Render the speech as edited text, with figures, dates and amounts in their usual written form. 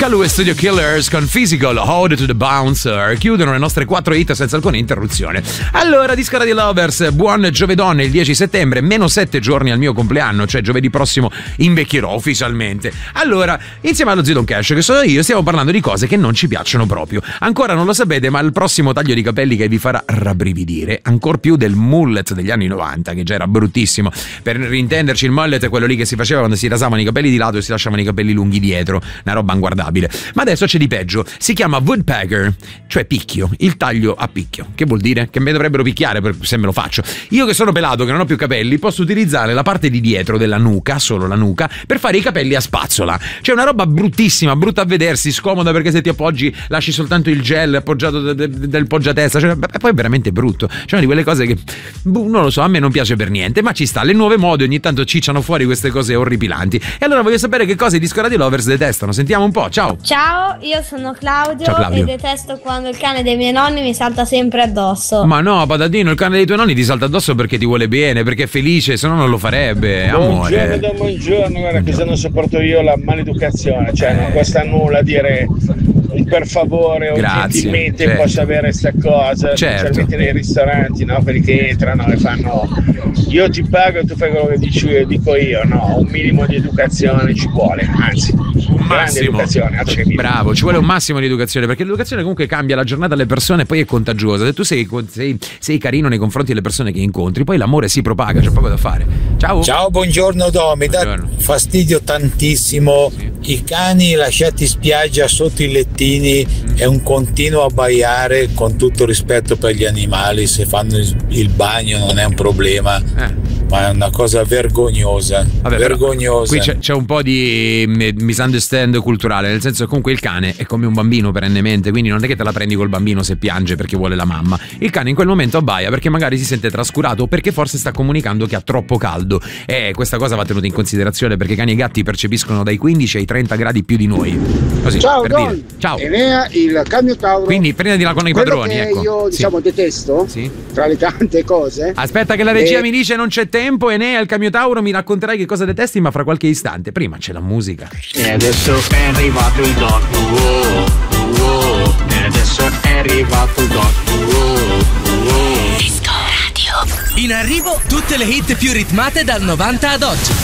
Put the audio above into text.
Kalu e Studio Killers con Physical Ode to the Bouncer chiudono le nostre 4 hit senza alcuna interruzione. Allora, Disco Radio Lovers, buon giovedone il 10 settembre, meno 7 giorni al mio compleanno, cioè giovedì prossimo invecchierò ufficialmente. Allora, insieme allo Zidon Cash, che sono io, stiamo parlando di cose che non ci piacciono proprio. Ancora non lo sapete, ma il prossimo taglio di capelli che vi farà rabbrividire ancor più del mullet degli anni 90, che già era bruttissimo. Per intenderci, il mullet è quello lì che si faceva quando si rasavano i capelli di lato e si lasciavano i capelli lunghi dietro, una roba inguardabile. Ma adesso c'è di peggio, si chiama woodpecker, cioè picchio, il taglio a picchio. Che vuol dire? Che mi dovrebbero picchiare se me lo faccio. Io che sono pelato, che non ho più capelli, posso utilizzare la parte di dietro della nuca, solo la nuca, per fare i capelli a spazzola. C'è una roba bruttissima, brutta a vedersi, scomoda, perché se ti appoggi lasci soltanto il gel appoggiato del poggiatesta, cioè, poi è veramente brutto. C'è una di quelle cose che non lo so, a me non piace per niente, ma ci sta, le nuove mode ogni tanto cicciano fuori queste cose orripilanti. E allora voglio sapere che cosa i Disco Radio Lovers detestano. Sentiamo un po'. Ciao. Ciao, io sono Claudio, Ciao, Claudio. E detesto quando il cane dei miei nonni mi salta sempre addosso. Ma no, patatino, il cane dei tuoi nonni ti salta addosso perché ti vuole bene, perché è felice, se no non lo farebbe, amore. Buongiorno, guarda, che se non sopporto io la maleducazione, cioè non costa nulla dire per favore o gentilmente, certo, posso avere sta cosa, certo, specialmente nei ristoranti, no? Quelli che entrano e fanno io ti pago e tu fai quello che dico io, no? Un minimo di educazione ci vuole, anzi un massimo, educazione, bravo, ci vuole un massimo di educazione, perché l'educazione comunque cambia la giornata alle persone e poi è contagiosa. Se tu sei carino nei confronti delle persone che incontri, poi l'amore si propaga, c'è poco da fare. Ciao, buongiorno Dom, mi dà fastidio tantissimo i cani lasciati in spiaggia sotto i lettini e un continuo abbaiare, con tutto rispetto per gli animali, se fanno il bagno non è un problema, ma è una cosa vergognosa. Vabbè, vergognosa. Qui c'è un po' di misunderstand culturale, nel senso che comunque il cane è come un bambino perennemente, quindi non è che te la prendi col bambino se piange perché vuole la mamma. Il cane in quel momento abbaia perché magari si sente trascurato o perché forse sta comunicando che ha troppo caldo, e questa cosa va tenuta in considerazione perché cani e gatti percepiscono dai 15 ai 30 gradi più di noi. Così, ciao per Don, dire. Ciao. Enea, il camion Tauro. Quindi prendila con i padroni, che ecco. io detesto, tra le tante cose. Aspetta che la regia mi dice non c'è tempo, Enea, il camion Tauro, mi racconterai che cosa detesti, ma fra qualche istante. Prima c'è la musica. E adesso è arrivato il Doc, e adesso è arrivato il Doc, Disco Radio. In arrivo tutte le hit più ritmate dal 90 ad oggi.